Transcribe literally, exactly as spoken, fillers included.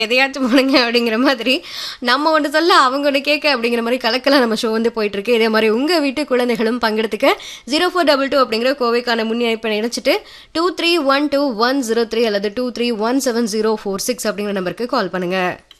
எதையாச்சும் பண்ணுங்க அப்படிங்கிற மாதிரி நம்ம ஒன்று சொல்ல அவங்க ஒன்று கேட்க அப்படிங்கிற மாதிரி கலக்கலாம் நம்ம ஷோ வந்து போயிட்டு இருக்கு. இதே மாதிரி உங்க வீட்டு குழந்தைகளும் பங்கெடுத்துக்க ஜீரோ ஃபோர் டபுள் டூ அப்படிங்கிற கோவைக்கான முன் இணைப்பை இணைச்சிட்டு two three one two one zero three அல்லது two three one seven zero four six அப்படிங்கிற நம்பருக்கு கால் பண்ணுங்க.